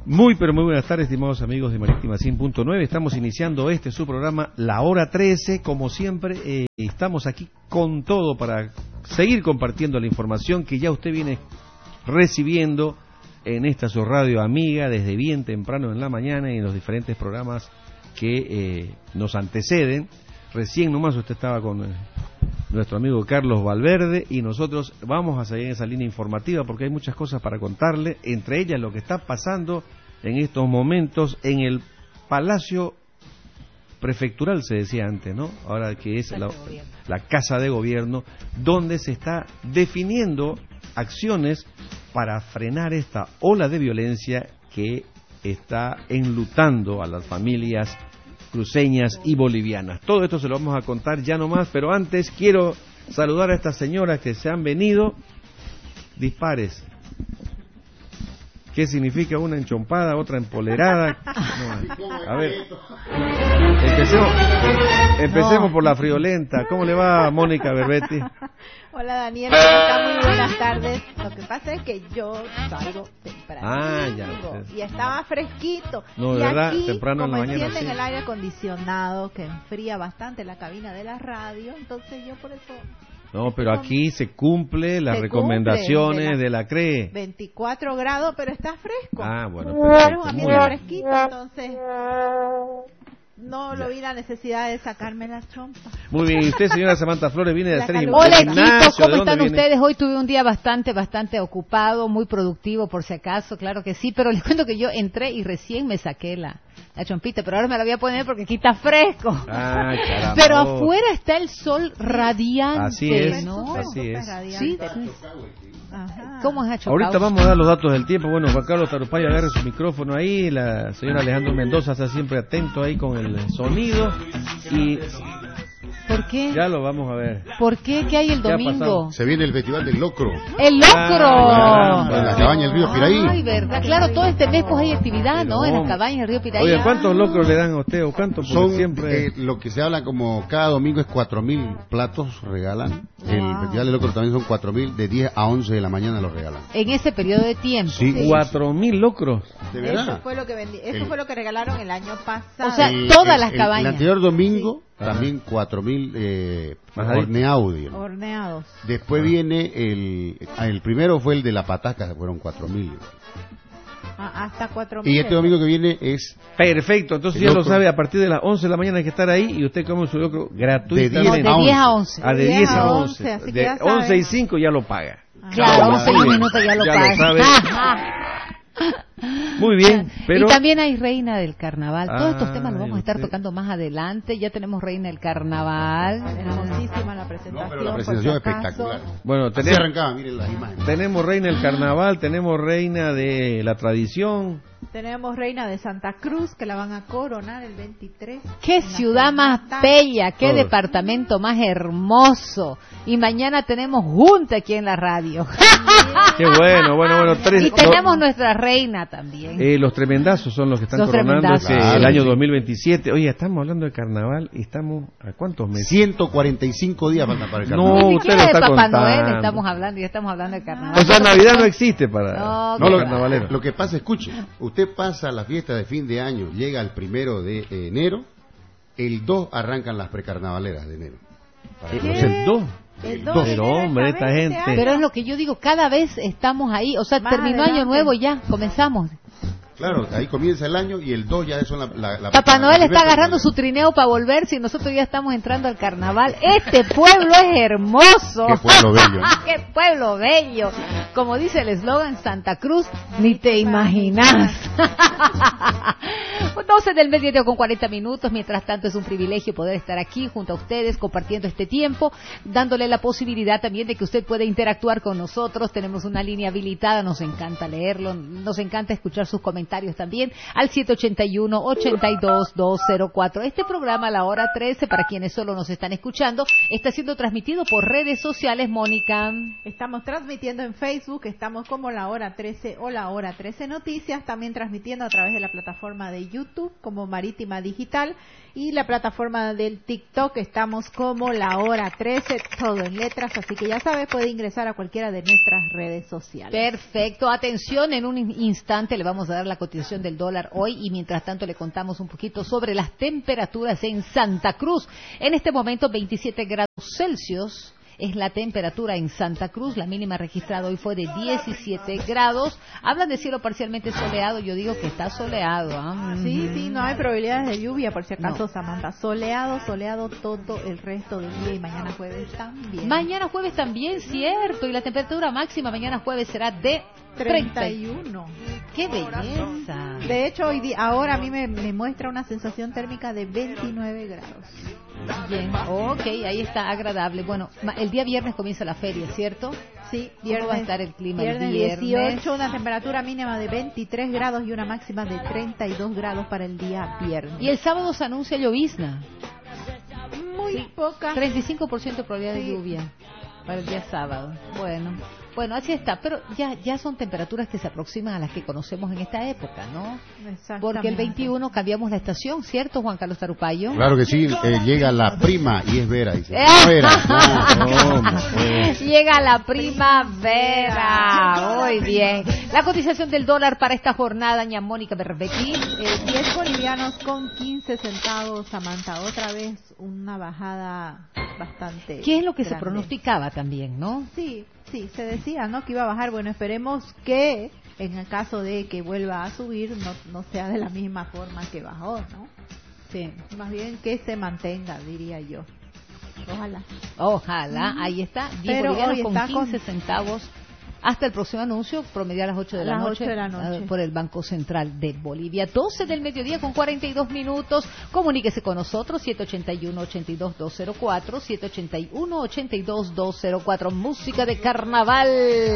Muy pero muy buenas tardes, estimados amigos de Marítima 100.9. Estamos iniciando su programa, la hora 13. Como siempre, estamos aquí con todo para seguir compartiendo la información que ya usted viene recibiendo en esta su radio amiga desde bien temprano en la mañana y en los diferentes programas que nos anteceden. Recién nomás usted estaba con nuestro amigo Carlos Valverde y nosotros vamos a seguir en esa línea informativa porque hay muchas cosas para contarle, entre ellas lo que está pasando en estos momentos en el Palacio Prefectural, se decía antes, ¿no? Ahora que es la Casa de Gobierno, donde se está definiendo acciones para frenar esta ola de violencia que está enlutando a las familias cruceñas y bolivianas. Todo esto se lo vamos a contar ya nomás, pero antes quiero saludar a estas señoras que se han venido. Dispares. ¿Qué significa una enchompada, otra empolerada? No, a ver, empecemos por la friolenta. ¿Cómo le va, Mónica Berbetti? Hola, Daniel, muy buenas tardes. Lo que pasa es que yo salgo temprano y estaba fresquito. No, de y verdad, aquí, temprano en la mañana. Como encienden el aire acondicionado que enfría bastante la cabina de la radio, entonces yo por eso... No, pero aquí se cumple las recomendaciones de la CRE. 24 grados, pero está fresco. Ah, bueno, perfecto. A mí está fresquito, entonces no lo vi la necesidad de sacarme las trompas. Muy bien, y usted, señora Samantha Flores, viene de hacer Hola, gimnasio. equipo, ¿cómo están viene? ustedes? Hoy tuve un día bastante ocupado, muy productivo, por si acaso, claro que sí, pero les cuento que yo entré y recién me saqué la chompita, pero ahora me la voy a poner porque aquí está fresco. Ah, caramba. Pero afuera está el sol radiante. Así es, ¿no? así es. Sí, ¿cómo es Achocao? Ahorita vamos a dar los datos del tiempo. Bueno, Juan Carlos Tarupay agarre su micrófono ahí, la señora Alejandro Mendoza está siempre atento ahí con el sonido y... ¿Por qué? Ya lo vamos a ver. ¿Por qué? ¿Qué hay el domingo? Se viene el Festival del Locro. ¡El Locro! En la cabaña del río Piraí. Ay, verdad. Claro, todo este mes pues hay actividad, ¿no? En las cabañas del río Piraí. Oye, ¿cuántos locros le dan a usted o cuántos? Son siempre... lo que se habla como cada domingo es 4.000 platos regalan. El Festival del Locro también son 4.000, de 10 a 11 de la mañana los regalan. En ese periodo de tiempo. Sí. 4.000 locros. ¿De verdad? Eso fue lo que fue lo que regalaron el año pasado. O sea, todas las cabañas. El anterior domingo también 4.000 horneados. Después viene el primero fue el de la Pataca, fueron 4.000. Hasta 4.000. Y este domingo que viene es... Perfecto, entonces ya lo sabe, a partir de las 11 de la mañana hay que estar ahí y usted come su locro gratuitamente. De 10 a 11. De 10 a 11. De 11 y 5 ya lo paga. Claro, 11 y un minuto ya lo paga. Muy bien, pero... Y también hay reina del carnaval. Todos estos temas los vamos a estar tocando más adelante. Ya tenemos reina del carnaval. Hermosísima la presentación. No, pero la presentación es espectacular. Bueno, Así arrancaba, miren las imágenes. Tenemos reina del carnaval, tenemos reina de la tradición. Tenemos reina de Santa Cruz que la van a coronar el 23. Qué ciudad más bella, qué departamento más hermoso. Y mañana tenemos junta aquí en la radio. Qué bueno. Y tenemos nuestra reina también. Los tremendazos son los que están coronando el año 2027. Oye, estamos hablando de carnaval y estamos ¿a cuántos meses? 145 días faltan para el carnaval. No, usted lo está Papá contando. Noel estamos hablando de carnaval. O sea, Navidad no existe para los carnavaleros. Lo que pasa, escuche, usted pasa la fiesta de fin de año, llega el 1 de enero, el 2 arrancan las precarnavaleras de enero. ¿El 2? Pero hombre, esta gente... Pero es lo que yo digo, cada vez estamos ahí, o sea, terminó año nuevo ya, comenzamos. Claro, ahí comienza el año y el 2 ya son la Papá Noel está agarrando su trineo para volver si nosotros ya estamos entrando al carnaval. Este pueblo es hermoso. ¡Qué pueblo bello! ¡Qué pueblo bello! Como dice el eslogan, Santa Cruz, ni te imaginas. 12 del mediodía con 40 minutos. Mientras tanto, es un privilegio poder estar aquí junto a ustedes compartiendo este tiempo, dándole la posibilidad también de que usted pueda interactuar con nosotros. Tenemos una línea habilitada, nos encanta leerlo, nos encanta escuchar sus comentarios también al 781-82204. Este programa a la hora 13, para quienes solo nos están escuchando, está siendo transmitido por redes sociales, Mónica. Estamos transmitiendo en Facebook, estamos como la hora 13 o la hora 13 Noticias, también transmitiendo a través de la plataforma de YouTube YouTube como Marítima Digital y la plataforma del TikTok estamos como La Hora 13, todo en letras, así que ya sabes, puede ingresar a cualquiera de nuestras redes sociales. Perfecto, atención, en un instante le vamos a dar la cotización del dólar hoy y mientras tanto le contamos un poquito sobre las temperaturas en Santa Cruz. En este momento 27 grados Celsius. Es la temperatura en Santa Cruz, la mínima registrada hoy fue de 17 grados. Hablan de cielo parcialmente soleado, yo digo que está soleado. Sí, no hay probabilidades de lluvia, por si acaso, no. Samantha. Soleado todo el resto del día y mañana jueves también. Mañana jueves también, cierto, y la temperatura máxima mañana jueves será de 31. ¡Qué belleza! De hecho, ahora a mí me muestra una sensación térmica de 29 grados. Bien, ok, ahí está, agradable. Bueno, el día viernes comienza la feria, ¿cierto? Sí, ¿Cómo va a estar el clima el viernes 18, una temperatura mínima de 23 grados y una máxima de 32 grados para el día viernes. Y el sábado se anuncia llovizna. Muy poca. 35% de probabilidad de lluvia para el día sábado. Bueno, así está, pero ya son temperaturas que se aproximan a las que conocemos en esta época, ¿no? Porque el 21 cambiamos la estación, ¿cierto, Juan Carlos Tarupayo? Claro que sí, llega la prima y es Vera. Dice, llega la primavera, muy bien. La cotización del dólar para esta jornada, ña Mónica Berbequí. 10 bolivianos con 15 centavos, Samantha, otra vez una bajada bastante ¿Qué es lo que grande. Se pronosticaba también, no? Sí, se decía, ¿no? Que iba a bajar. Bueno, esperemos que en el caso de que vuelva a subir no sea de la misma forma que bajó, ¿no? Sí. Más bien que se mantenga, diría yo. Ojalá, ahí está. 10 bolivianos con 15 centavos. Hasta el próximo anuncio, promedio a las 8 de la noche por el Banco Central de Bolivia. 12 del mediodía con 42 minutos. Comuníquese con nosotros, 781-82204, 781-82204. Música de carnaval.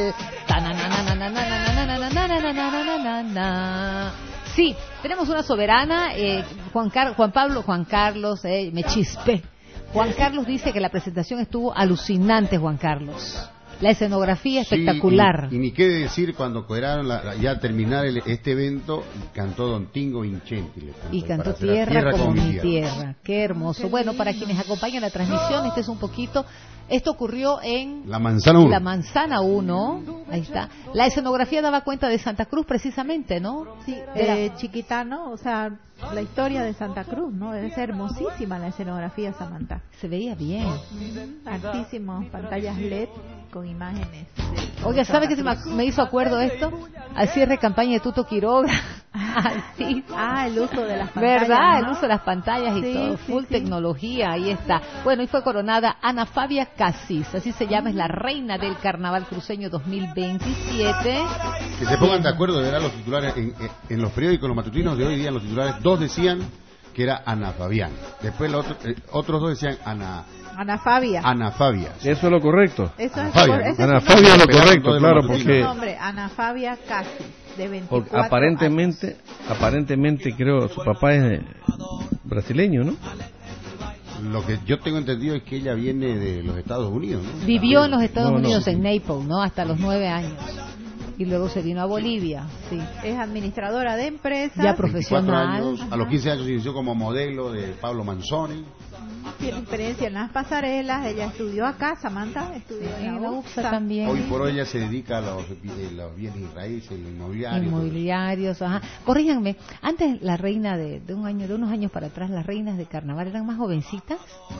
Sí, tenemos una soberana, Juan Carlos, me chispé. Juan Carlos dice que la presentación estuvo alucinante, Juan Carlos. La escenografía espectacular. Y ni qué decir cuando quedaron ya terminar este evento, cantó Don Tingo Vincenti. Y cantó Tierra como mi tierra. Qué hermoso. Bueno, para quienes acompañan la transmisión, este es un poquito. Esto ocurrió en La Manzana 1. La Manzana 1. Ahí está. La escenografía daba cuenta de Santa Cruz precisamente, ¿no? Sí, Chiquitano, o sea, la historia de Santa Cruz, ¿no? Es hermosísima la escenografía, Samantha. Se veía bien. Altísimo, pantallas LED con imágenes. Oiga, ¿sabe qué me hizo acuerdo esto? Al cierre de campaña de Tuto Quiroga. Sí. El uso de las pantallas. ¿Verdad? ¿no? El uso de las pantallas y todo. Full tecnología, ahí está. Bueno, y fue coronada Ana Fabia Cassis, así se llama, es la reina del Carnaval Cruceño 2027. Que se pongan de acuerdo, de verdad, los titulares en los periódicos, los matutinos de hoy día, los titulares, dos decían que era Ana Fabián. Después otros dos decían Ana Fabia. Eso es lo correcto. Ana Fabia es lo correcto, claro, porque nombre, Ana Fabia Cassis, de 24 aparentemente creo su papá es brasileño, ¿no? Lo que yo tengo entendido es que ella viene de los Estados Unidos, ¿no? Vivió en los Estados Unidos, en Naples, ¿no? Hasta los 9 años. Y luego se vino a Bolivia, sí. Es administradora de empresas. Ya profesional. Años, a los 15 años se inició como modelo de Pablo Manzoni. Tiene experiencia en las pasarelas. Ella estudió acá, Samantha, estudió en la UPSA también. Hoy por hoy ella se dedica a los bienes y raíces, inmobiliarios. Ajá. Corríjanme, antes la reina de unos años para atrás, las reinas de carnaval eran más jovencitas.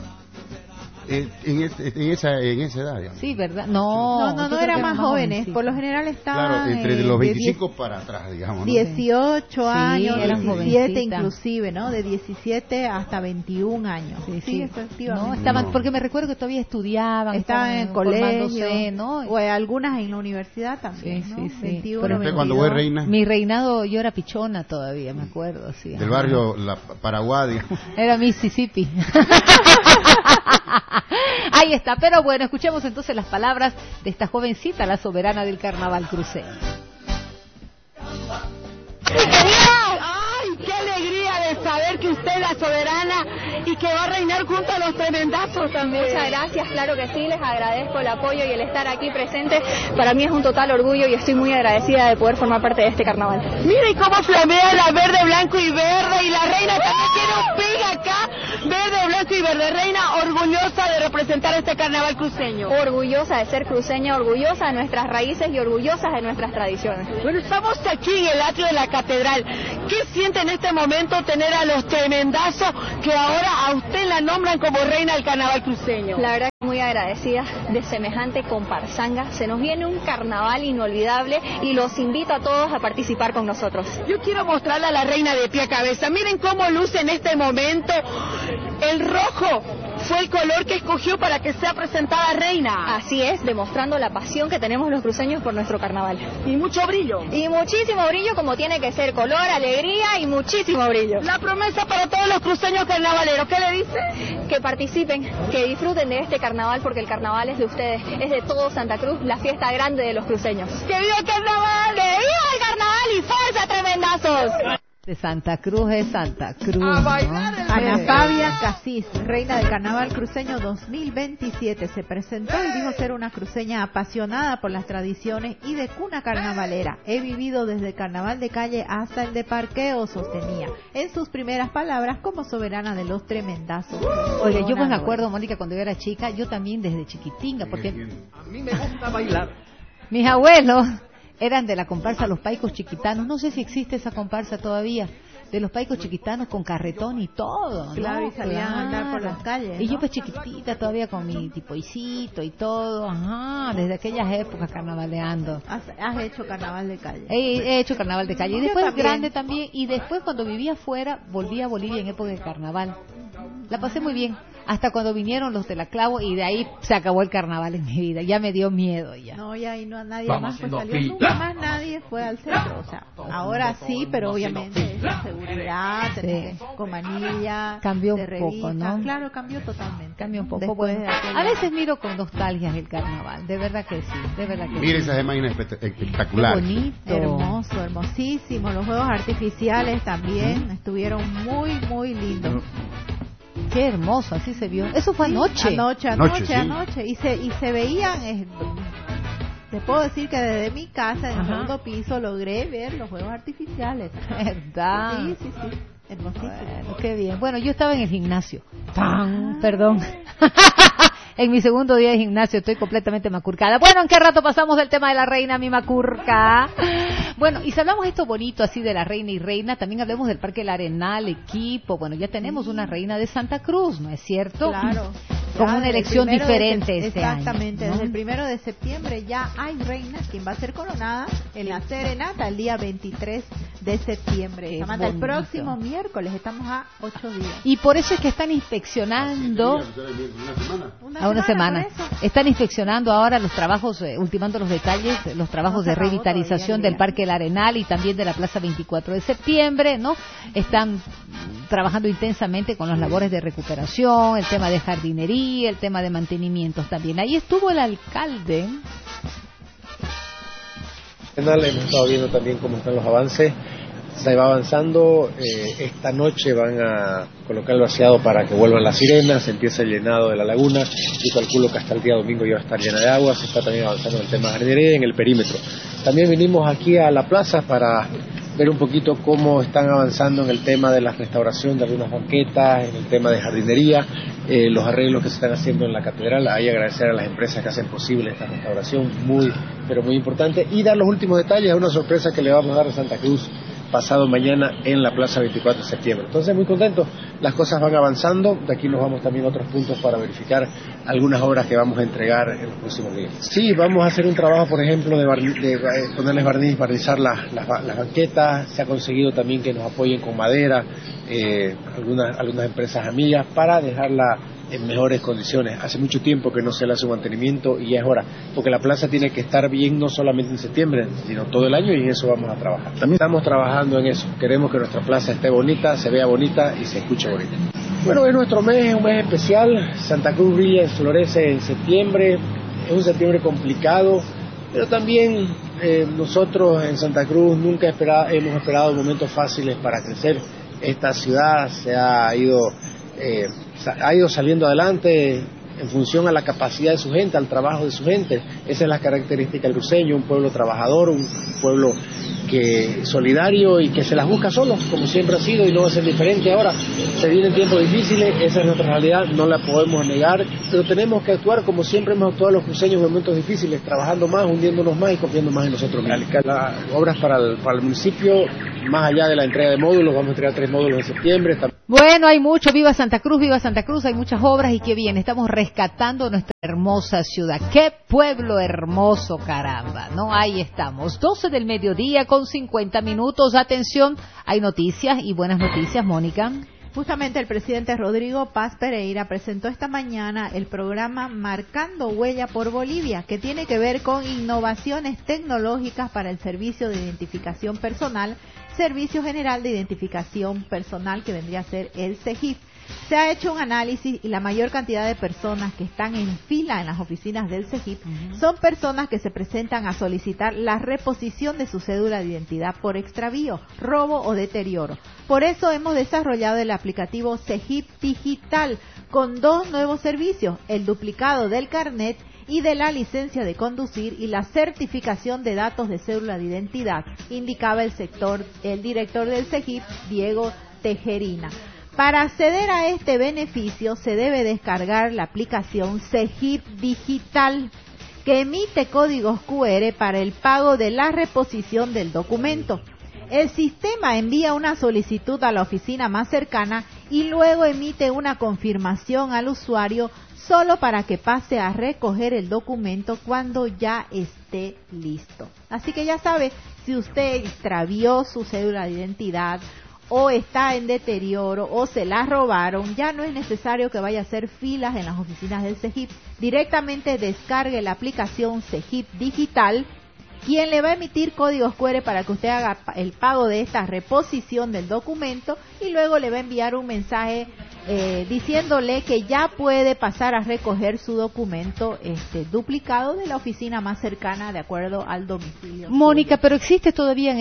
En esa edad, digamos. Sí, ¿verdad? No eran más jóvenes. Por lo general estaban entre los 25 para atrás, digamos, ¿no? 18 años, eran 17 inclusive, ¿no? De 17 hasta 21 años. Sí, efectivamente. Estaban, porque me recuerdo que todavía estudiaban, estaban en colegio, ¿no? O algunas en la universidad también, ¿no? 21, pero usted cuando fue reina. Mi reinado, yo era pichona todavía, me acuerdo, sí. Del barrio Paraguay, digamos. Era Mississippi. Ahí está, pero bueno, escuchemos entonces las palabras de esta jovencita, la soberana del carnaval cruceño. ¡Ay, qué alegría de saber que usted, la soberana, y que va a reinar junto a los tremendazos también. Muchas gracias, claro que sí, les agradezco el apoyo y el estar aquí presente. Para mí es un total orgullo y estoy muy agradecida de poder formar parte de este carnaval. Miren cómo flamea la verde, blanco y verde, y la reina también tiene un pig acá, verde, blanco y verde. Reina, orgullosa de representar este carnaval cruceño. Orgullosa de ser cruceña, orgullosa de nuestras raíces y orgullosa de nuestras tradiciones. Bueno, estamos aquí en el atrio de la catedral. ¿Qué siente en este momento tener a los tremendazos que ahora a usted la nombran como reina del carnaval cruceño? La verdad que muy agradecida de semejante comparsanga. Se nos viene un carnaval inolvidable y los invito a todos a participar con nosotros. Yo quiero mostrarle a la reina de pie a cabeza. Miren cómo luce en este momento. El rojo fue el color que escogió para que sea presentada reina. Así es, demostrando la pasión que tenemos los cruceños por nuestro carnaval. Y mucho brillo. Y muchísimo brillo, como tiene que ser, color, alegría y muchísimo brillo. La promesa para todos los cruceños carnavaleros, ¿qué le dice? Que participen, que disfruten de este carnaval, porque el carnaval es de ustedes, es de todo Santa Cruz, la fiesta grande de los cruceños. ¡Que viva el carnaval! ¡Que viva el carnaval y fuerza, tremendazos! De Santa Cruz es Santa Cruz, A bailar el Ana Fabia Casís, reina del Carnaval Cruceño 2027, se presentó y dijo ser una cruceña apasionada por las tradiciones y de cuna carnavalera. He vivido desde el carnaval de calle hasta el de parqueo, sostenía en sus primeras palabras como soberana de los tremendazos. Oye, yo me acuerdo, Mónica, cuando yo era chica, yo también desde chiquitinga, porque A mí me gusta bailar. mis abuelos eran de la comparsa Los Paicos Chiquitanos. No sé si existe esa comparsa todavía. De los Paicos Chiquitanos con carretón y todo, Claro, ¿no? y salían a andar por las calles, Y yo ¿no? pues chiquitita todavía con mi tipoicito y todo, ajá, desde aquellas épocas carnavaleando. Has hecho carnaval de calle. He hecho carnaval de calle. Y Yo después también. grande también. Y después cuando vivía afuera, volví a Bolivia en época de carnaval. La pasé muy bien. Hasta cuando vinieron los de la Clavo y de ahí se acabó el carnaval en mi vida. Ya me dio miedo ya. No, ya ahí no nadie más pues salió, nunca más nadie fue al centro, o sea, ahora sí, pero obviamente seguridad, Sí. con manilla, Cambió de un poco, revistas, ¿no? claro, cambió totalmente. Cambia un poco. Después Bueno, de aquella- a veces miro con nostalgia el carnaval. De verdad que sí. De verdad que Mire sí. esas imágenes Qué espectaculares. bonito. Hermoso, hermosísimo, los juegos artificiales también estuvieron muy, muy lindos. Qué hermoso, así se vio. Eso fue anoche. Anoche, sí. Anoche, y se veían, te puedo decir que desde mi casa, en el Ajá. segundo piso, logré ver los juegos artificiales. ¿Verdad? Sí, hermosísimo. Bueno, qué bien. Bueno, yo estaba en el gimnasio. ¡Pam! Perdón. En mi segundo día de gimnasio estoy completamente macurcada. Bueno, ¿en qué rato pasamos del tema de la reina, mi macurca? Bueno, y si hablamos esto bonito así de la reina y reina, también hablemos del Parque El Arenal, equipo. Bueno, ya tenemos una reina de Santa Cruz, ¿no es cierto? Claro. Con Ya una desde el elección 1 de diferente este exactamente, año, ¿no? desde el 1 de septiembre ya hay reina, quien va a ser coronada en la Serenata el día 23 de septiembre. Qué Samantha, el bonito. próximo miércoles, estamos a 8 días. Y por eso es que están inspeccionando... A una semana. por eso. Están inspeccionando ahora los trabajos, ultimando los detalles, los trabajos No de se acabó revitalización todavía, del Parque El Arenal y también de la Plaza 24 de septiembre, ¿no? Están trabajando intensamente con las labores de recuperación, el tema de jardinería, el tema de mantenimientos también. Ahí estuvo el alcalde. Hemos estado viendo también cómo están los avances. Se va avanzando. Esta noche van a colocar el vaciado para que vuelvan las sirenas. Se empieza el llenado de la laguna. Yo calculo que hasta el día domingo ya va a estar llena de agua. Se está también avanzando en el tema de jardinería y en el perímetro. También vinimos aquí a la plaza para ver un poquito cómo están avanzando en el tema de la restauración de algunas banquetas, en el tema de jardinería, los arreglos que se están haciendo en la catedral. Ahí agradecer a las empresas que hacen posible esta restauración, pero muy importante, y dar los últimos detalles a una sorpresa que le vamos a dar a Santa Cruz pasado mañana en la Plaza 24 de septiembre. Entonces, muy contentos, las cosas van avanzando. De aquí nos vamos también a otros puntos para verificar algunas obras que vamos a entregar en los próximos días. Sí, vamos a hacer un trabajo, por ejemplo, de ponerles barniz, barnizar las banquetas. Se ha conseguido también que nos apoyen con madera, algunas empresas amigas, para dejarla en mejores condiciones. Hace mucho tiempo que no se le hace un mantenimiento y ya es hora, porque la plaza tiene que estar bien no solamente en septiembre, sino todo el año, y en eso vamos a trabajar. También estamos trabajando en eso. Queremos que nuestra plaza esté bonita, se vea bonita y se escuche bonita. Bueno, es nuestro mes, es un mes especial. Santa Cruz brilla y florece en septiembre. Es un septiembre complicado, pero también nosotros en Santa Cruz nunca hemos esperado momentos fáciles para crecer. Esta ciudad se ha ido ha ido saliendo adelante en función a la capacidad de su gente, al trabajo de su gente. Esa es la característica del cruceño, un pueblo trabajador, un pueblo que solidario y que se las busca solo, como siempre ha sido, y no va a ser diferente ahora. Se vienen tiempos difíciles, esa es nuestra realidad, no la podemos negar, pero tenemos que actuar como siempre hemos actuado los cruceños en momentos difíciles, trabajando más, hundiéndonos más y confiando más en nosotros mismos. Las obras para el municipio, más allá de la entrega de módulos, vamos a entregar 3 módulos en septiembre. Bueno, hay mucho, viva Santa Cruz, hay muchas obras y qué bien, estamos rescatando nuestra hermosa ciudad. ¡Qué pueblo hermoso, caramba! ¿No? Ahí estamos, 12 del mediodía con 50 minutos. Atención, hay noticias y buenas noticias, Mónica. Justamente el presidente Rodrigo Paz Pereira presentó esta mañana el programa Marcando Huella por Bolivia, que tiene que ver con innovaciones tecnológicas para el servicio de identificación personal, Servicio General de Identificación Personal, que vendría a ser el SEGIP. Se ha hecho un análisis y la mayor cantidad de personas que están en fila en las oficinas del SEGIP son personas que se presentan a solicitar la reposición de su cédula de identidad por extravío, robo o deterioro. Por eso hemos desarrollado el aplicativo SEGIP Digital con 2 nuevos servicios, el duplicado del carnet y de la licencia de conducir y la certificación de datos de cédula de identidad, indicaba el director del SEGIP, Diego Tejerina. Para acceder a este beneficio se debe descargar la aplicación SEGIP Digital, que emite códigos QR para el pago de la reposición del documento. El sistema envía una solicitud a la oficina más cercana y luego emite una confirmación al usuario solo para que pase a recoger el documento cuando ya esté listo. Así que ya sabe, si usted extravió su cédula de identidad o está en deterioro o se la robaron, ya no es necesario que vaya a hacer filas en las oficinas del SEGIP. Directamente descargue la aplicación SEGIP Digital, quien le va a emitir códigos QR para que usted haga el pago de esta reposición del documento y luego le va a enviar un mensaje diciéndole que ya puede pasar a recoger su documento duplicado de la oficina más cercana de acuerdo al domicilio. Mónica, pero existe todavía en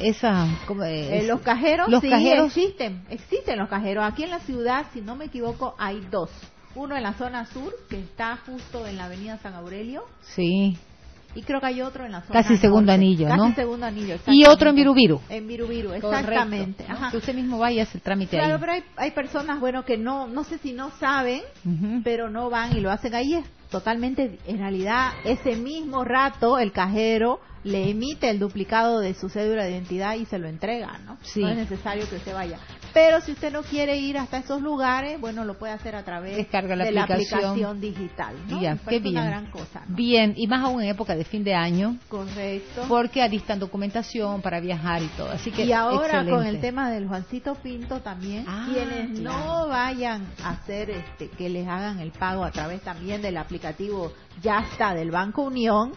los cajeros. Los sí, cajeros existen los cajeros. Aquí en la ciudad, si no me equivoco, hay 2. Uno en la zona sur, que está justo en la avenida San Aurelio. Sí. Y creo que hay otro en la zona casi segundo norte. anillo, ¿no? Casi segundo anillo, y otro en Virubiru. En Virubiru, exactamente. Correcto, ¿no? Que usted mismo vaya a hacer el trámite claro, ahí. Pero hay personas, bueno, que no sé si no saben, pero no van y lo hacen ahí. Es totalmente, en realidad, ese mismo rato el cajero le emite el duplicado de su cédula de identidad y se lo entrega, ¿no? Sí. No es necesario que usted vaya. Pero si usted no quiere ir hasta esos lugares, bueno, lo puede hacer a través Descarga de la aplicación digital, ¿no? Ya, qué bien. Una gran cosa, ¿no? Bien, y más aún en época de fin de año. Correcto. Porque alistan documentación para viajar y todo. Así que y ahora excelente. Con el tema del Juancito Pinto también, quienes no vayan a hacer que les hagan el pago a través también del aplicativo Yasta del Banco Unión,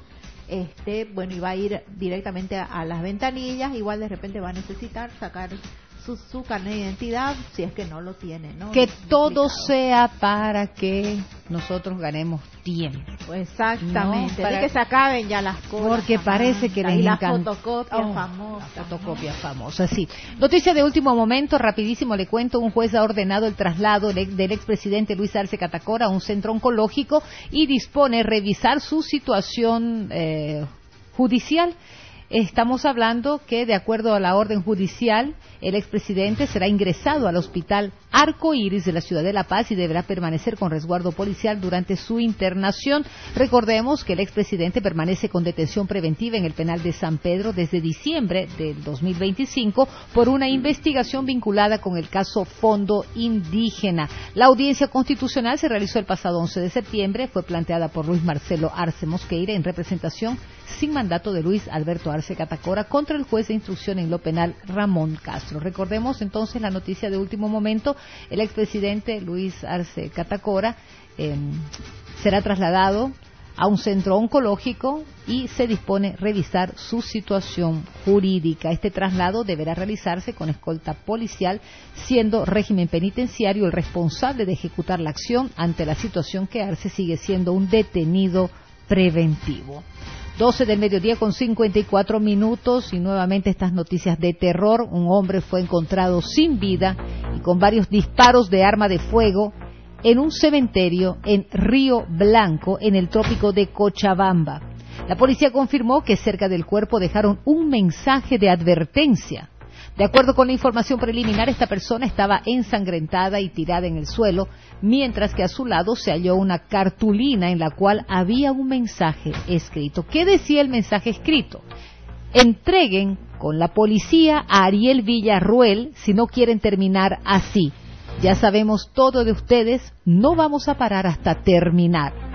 bueno, y va a ir directamente a las ventanillas, igual de repente va a necesitar sacar su carnet de identidad si es que no lo tiene, ¿no? Que todo sea para que nosotros ganemos tiempo. Exactamente, ¿no? Para que se acaben ya las cosas. Porque parece que les encanta. La fotocopia famosa. La fotocopia famosa, sí. Noticia de último momento, rapidísimo le cuento, un juez ha ordenado el traslado del expresidente Luis Arce Catacora a un centro oncológico y dispone revisar su situación judicial. Estamos hablando que, de acuerdo a la orden judicial, el expresidente será ingresado al Hospital Arco Iris de la ciudad de La Paz y deberá permanecer con resguardo policial durante su internación. Recordemos que el expresidente permanece con detención preventiva en el penal de San Pedro desde diciembre del 2025 por una investigación vinculada con el caso Fondo Indígena. La audiencia constitucional se realizó el pasado 11 de septiembre, fue planteada por Luis Marcelo Arce Mosqueira en representación sin mandato de Luis Alberto Arce Catacora contra el juez de instrucción en lo penal Ramón Castro. Recordemos entonces la noticia de último momento, el expresidente Luis Arce Catacora será trasladado a un centro oncológico y se dispone revisar su situación jurídica. Este traslado deberá realizarse con escolta policial, siendo régimen penitenciario el responsable de ejecutar la acción ante la situación que Arce sigue siendo un detenido preventivo. 12 del mediodía con 54 minutos y nuevamente estas noticias de terror. Un hombre fue encontrado sin vida y con varios disparos de arma de fuego en un cementerio en Río Blanco, en el trópico de Cochabamba. La policía confirmó que cerca del cuerpo dejaron un mensaje de advertencia. De acuerdo con la información preliminar, esta persona estaba ensangrentada y tirada en el suelo, mientras que a su lado se halló una cartulina en la cual había un mensaje escrito. ¿Qué decía el mensaje escrito? Entreguen con la policía a Ariel Villarruel si no quieren terminar así. Ya sabemos todo de ustedes, no vamos a parar hasta terminar.